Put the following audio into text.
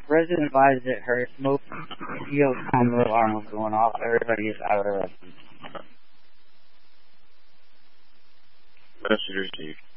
Resident advised that her smoke shield conduit alarm was going off. Everybody is out of the residence. Message received.